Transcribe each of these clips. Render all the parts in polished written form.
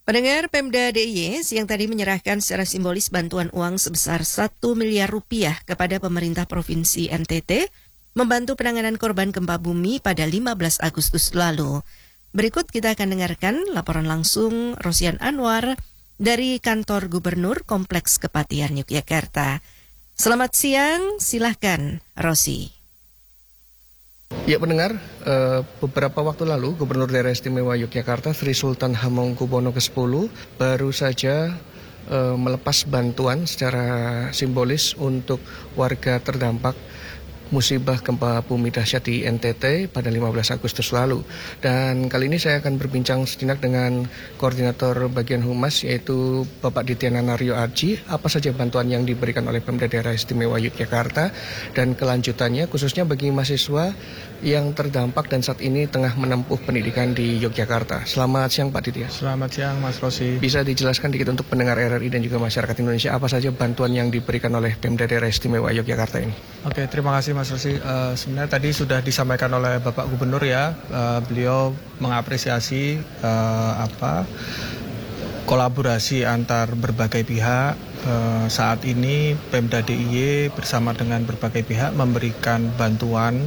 Pendengar, Pemda DIY siang tadi menyerahkan secara simbolis bantuan uang sebesar 1 miliar rupiah kepada pemerintah Provinsi NTT membantu penanganan korban gempa bumi pada 15 Agustus lalu. Berikut kita akan dengarkan laporan langsung Rosian Anwar dari Kantor Gubernur Kompleks Kepatihan Yogyakarta. Selamat siang, silahkan Rosi. Ya pendengar, beberapa waktu lalu Gubernur Daerah Istimewa Yogyakarta Sri Sultan Hamengkubuwono ke-10 baru saja melepas bantuan secara simbolis untuk warga terdampak musibah gempa bumi dahsyat di NTT pada 15 Agustus lalu. Dan kali ini saya akan berbincang sejenak dengan Koordinator Bagian Humas yaitu Bapak Ditya Nanario Aji. Apa saja bantuan yang diberikan oleh Pemda Daerah Istimewa Yogyakarta dan kelanjutannya khususnya bagi mahasiswa yang terdampak dan saat ini tengah menempuh pendidikan di Yogyakarta. Selamat siang Pak Ditya. Selamat siang Mas Rosi. Bisa dijelaskan dikit untuk pendengar RRI dan juga masyarakat Indonesia apa saja bantuan yang diberikan oleh Pemda Daerah Istimewa Yogyakarta ini? Oke, terima kasih Mas Rosi. Sebenarnya tadi sudah disampaikan oleh Bapak Gubernur ya, beliau mengapresiasi kolaborasi antar berbagai pihak. Saat ini Pemda DIY bersama dengan berbagai pihak memberikan bantuan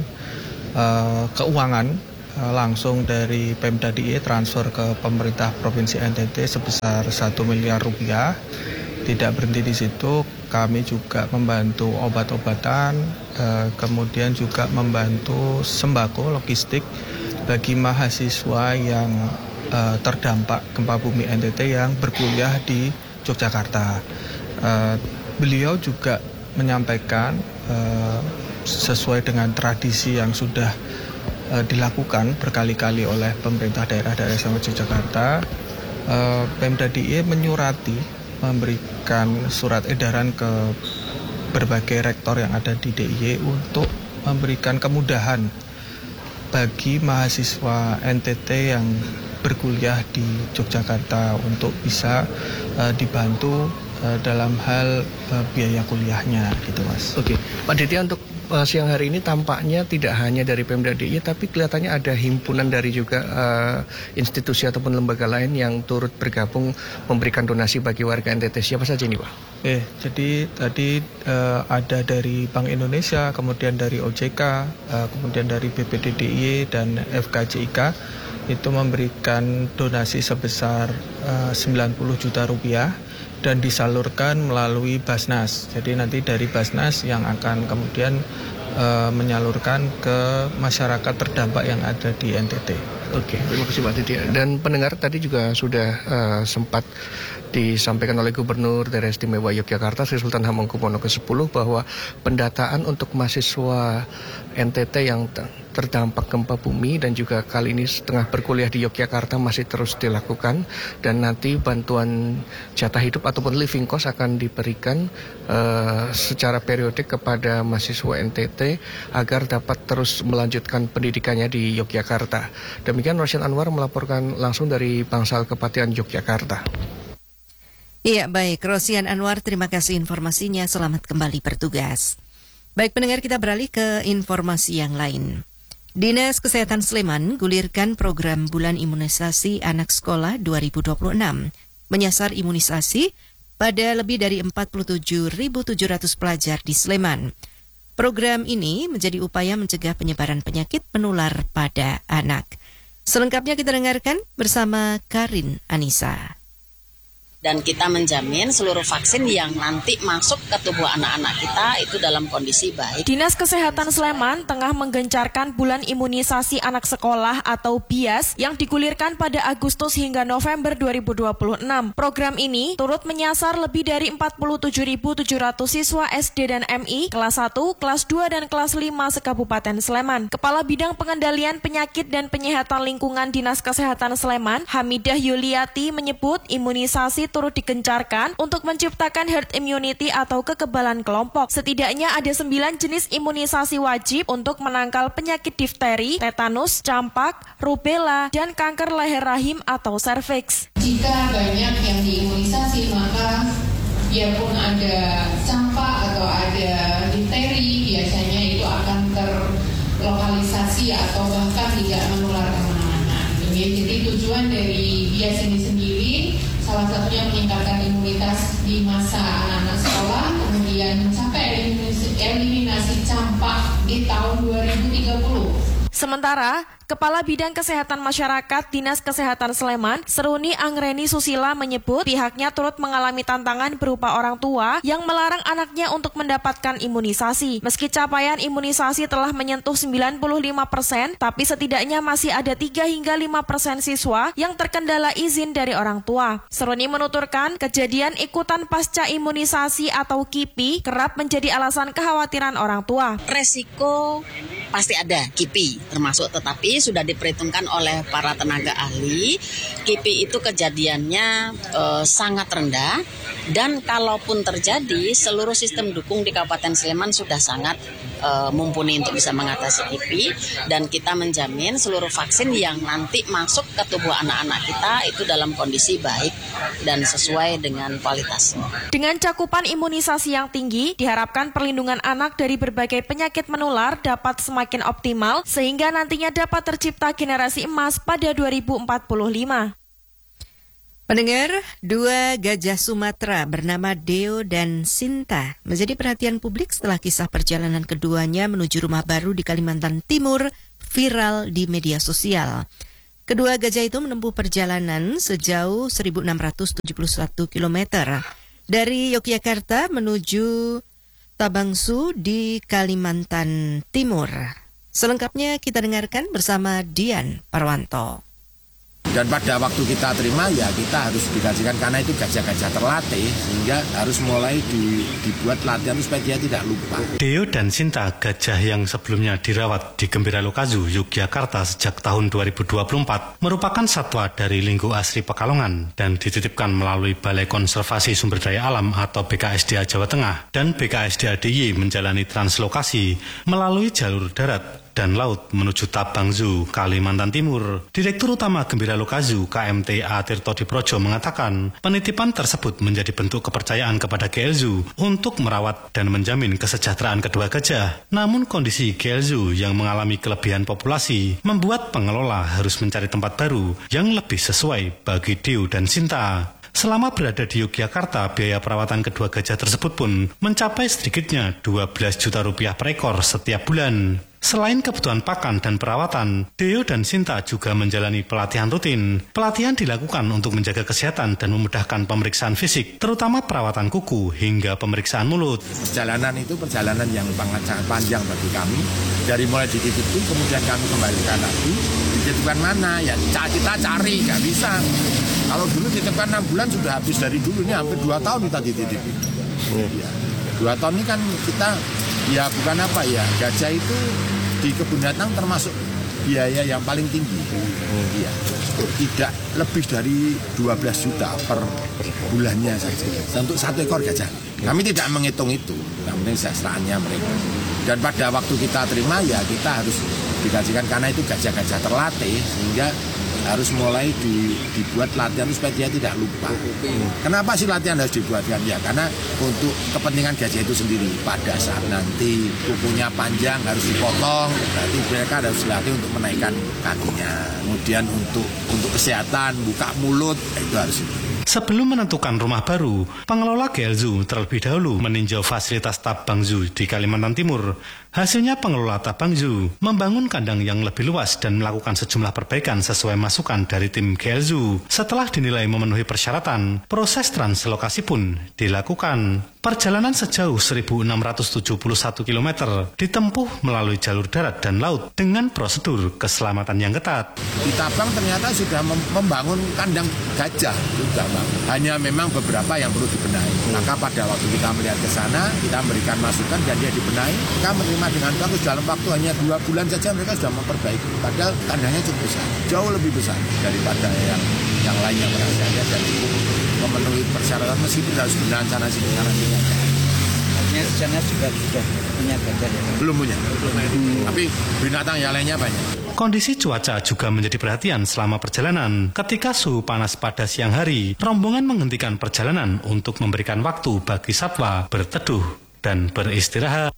keuangan langsung dari Pemda DIY transfer ke pemerintah Provinsi NTT sebesar 1 miliar rupiah. Tidak berhenti di situ, kami juga membantu obat-obatan, kemudian juga membantu sembako logistik bagi mahasiswa yang terdampak gempa bumi NTT yang berkuliah di Yogyakarta. Beliau juga menyampaikan sesuai dengan tradisi yang sudah dilakukan berkali-kali oleh pemerintah daerah istimewa Yogyakarta, Pemda DIY menyurati memberikan surat edaran ke berbagai rektor yang ada di DIY untuk memberikan kemudahan bagi mahasiswa NTT yang berkuliah di Yogyakarta untuk bisa dibantu dalam hal biaya kuliahnya gitu Mas. Oke, Pak Ditya, untuk siang hari ini tampaknya tidak hanya dari Pemda DIY tapi kelihatannya ada himpunan dari juga institusi ataupun lembaga lain yang turut bergabung memberikan donasi bagi warga NTT. Siapa saja ini Pak? Jadi tadi ada dari Bank Indonesia, kemudian dari OJK, kemudian dari BPD DIY dan FKJIK itu memberikan donasi sebesar 90 juta rupiah dan disalurkan melalui Basnas. Jadi nanti dari Basnas yang akan kemudian menyalurkan ke masyarakat terdampak yang ada di NTT. Oke, terima kasih Pak Ditya. Dan pendengar tadi juga sudah sempat disampaikan oleh Gubernur Daerah Istimewa Yogyakarta Sri Sultan Hamengkubuwono ke-10 bahwa pendataan untuk mahasiswa NTT yang terdampak gempa bumi dan juga kali ini setengah berkuliah di Yogyakarta masih terus dilakukan dan nanti bantuan jatah hidup ataupun living cost akan diberikan secara periodik kepada mahasiswa NTT agar dapat terus melanjutkan pendidikannya di Yogyakarta. Demikian Rosian Anwar melaporkan langsung dari Bangsal Kepatihan Yogyakarta. Iya, baik. Rosian Anwar, terima kasih informasinya. Selamat kembali bertugas. Baik pendengar, kita beralih ke informasi yang lain. Dinas Kesehatan Sleman gulirkan program bulan imunisasi anak sekolah 2026. Menyasar imunisasi pada lebih dari 47.700 pelajar di Sleman. Program ini menjadi upaya mencegah penyebaran penyakit menular pada anak. Selengkapnya kita dengarkan bersama Karin Anissa. Dan kita menjamin seluruh vaksin yang nanti masuk ke tubuh anak-anak kita itu dalam kondisi baik. Dinas Kesehatan Sleman tengah menggencarkan bulan imunisasi anak sekolah atau BIAS yang digulirkan pada Agustus hingga November 2026. Program ini turut menyasar lebih dari 47.700 siswa SD dan MI, kelas 1, kelas 2, dan kelas 5 se-Kabupaten Sleman. Kepala Bidang Pengendalian Penyakit dan Penyihatan Lingkungan Dinas Kesehatan Sleman, Hamidah Yuliati, menyebut imunisasi turut digencarkan untuk menciptakan herd immunity atau kekebalan kelompok. Setidaknya ada 9 jenis imunisasi wajib untuk menangkal penyakit difteri, tetanus, campak, rubella, dan kanker leher rahim atau serviks. Jika banyak yang diimunisasi, maka biarpun ada campak atau ada difteri, biasanya itu akan terlokalisasi atau bahkan tidak menular kemana-mana. Jadi tujuan dari BIAS ini sendiri salah satunya meningkatkan imunitas di masa anak-anak sekolah, kemudian mencapai eliminasi campak di tahun 2030. Sementara, Kepala Bidang Kesehatan Masyarakat Dinas Kesehatan Sleman, Seruni Angreni Susila menyebut pihaknya turut mengalami tantangan berupa orang tua yang melarang anaknya untuk mendapatkan imunisasi. Meski capaian imunisasi telah menyentuh 95%, tapi setidaknya masih ada 3 hingga 5% siswa yang terkendala izin dari orang tua. Seruni menuturkan, kejadian ikutan pasca imunisasi atau KIPI kerap menjadi alasan kekhawatiran orang tua. Resiko pasti ada KIPI termasuk, tetapi sudah diperhitungkan oleh para tenaga ahli. KIPI itu kejadiannya sangat rendah, dan kalaupun terjadi, seluruh sistem dukung di Kabupaten Sleman sudah sangat mumpuni untuk bisa mengatasi KIPI, dan kita menjamin seluruh vaksin yang nanti masuk ke tubuh anak-anak kita itu dalam kondisi baik dan sesuai dengan kualitasnya. Dengan cakupan imunisasi yang tinggi, diharapkan perlindungan anak dari berbagai penyakit menular dapat semakin optimal sehingga nantinya dapat tercipta generasi emas pada 2045. Pendengar, 2 gajah Sumatera bernama Deo dan Sinta menjadi perhatian publik setelah kisah perjalanan keduanya menuju rumah baru di Kalimantan Timur viral di media sosial. Kedua gajah itu menempuh perjalanan sejauh 1.671 km dari Yogyakarta menuju Tabangsu di Kalimantan Timur. Selengkapnya kita dengarkan bersama Dian Parwanto. Dan pada waktu kita terima, ya kita harus digajikan karena itu gajah-gajah terlatih, sehingga harus mulai dibuat latihan supaya dia tidak lupa. Deo dan Sinta, gajah yang sebelumnya dirawat di Gembira Lokazu, Yogyakarta sejak tahun 2024, merupakan satwa dari lingkup asri Pekalongan dan dititipkan melalui Balai Konservasi Sumber Daya Alam atau BKSDA Jawa Tengah dan BKSDA DIY menjalani translokasi melalui jalur darat dan laut menuju Tabangsu, Kalimantan Timur. Direktur Utama Gembira Lokazu, KMTA Tirto Diprojo mengatakan, penitipan tersebut menjadi bentuk kepercayaan kepada GLZU untuk merawat dan menjamin kesejahteraan kedua gajah. Namun kondisi GLZU yang mengalami kelebihan populasi membuat pengelola harus mencari tempat baru yang lebih sesuai bagi Deo dan Sinta. Selama berada di Yogyakarta, biaya perawatan kedua gajah tersebut pun mencapai sedikitnya 12 juta rupiah per ekor setiap bulan. Selain kebutuhan pakan dan perawatan, Deo dan Sinta juga menjalani pelatihan rutin. Pelatihan dilakukan untuk menjaga kesehatan dan memudahkan pemeriksaan fisik, terutama perawatan kuku hingga pemeriksaan mulut. Perjalanan itu perjalanan yang sangat panjang bagi kami. Dari mulai dititipkan, kemudian kami kembalikan lagi. Dititipkan mana? Ya kita cari, nggak bisa. Kalau dulu dititipkan 6 bulan sudah habis dari dulu, ini hampir 2 tahun kita dititipin. Ya. 2 tahun ini kan kita, ya bukan apa ya, gajah itu di kebun binatang termasuk biaya yang paling tinggi. Ya. Tidak lebih dari 12 juta per bulannya saja untuk 1 ekor gajah. Kami tidak menghitung itu, yang penting kesejahteraannya mereka. Dan pada waktu kita terima, ya kita harus digajikan karena itu gajah-gajah terlatih, sehingga harus mulai dibuat latihan supaya dia tidak lupa. Kenapa sih latihan harus dibuatkan? Ya karena untuk kepentingan gajah itu sendiri. Pada saat nanti kukunya panjang harus dipotong, berarti mereka harus dilatih untuk menaikkan kakinya. Kemudian untuk kesehatan, buka mulut, itu harus. Sebelum menentukan rumah baru, pengelola GLZU terlebih dahulu meninjau fasilitas Tabangsu di Kalimantan Timur. Hasilnya pengelola Tabangsu membangun kandang yang lebih luas dan melakukan sejumlah perbaikan sesuai masukan dari tim GLZU. Setelah dinilai memenuhi persyaratan, proses translokasi pun dilakukan. Perjalanan sejauh 1.671 km ditempuh melalui jalur darat dan laut dengan prosedur keselamatan yang ketat. Di Tabang ternyata sudah membangun kandang gajah juga, Bang. Hanya memang beberapa yang perlu dibenahi. Maka pada waktu kita melihat ke sana, kita memberikan masukan dan dia dibenahi. Kita menerima dengan bagus, dalam waktu hanya 2 bulan saja mereka sudah memperbaiki. Padahal kandangnya cukup besar, jauh lebih besar daripada yang lainnya berasanya dan cukup memenuhi persyaratan meskipun harus benahan sana sini. Artinya sana juga sudah punya gajah ya? Belum punya. Tapi binatang yang lainnya banyak. Kondisi cuaca juga menjadi perhatian selama perjalanan. Ketika suhu panas pada siang hari, rombongan menghentikan perjalanan untuk memberikan waktu bagi satwa berteduh dan beristirahat.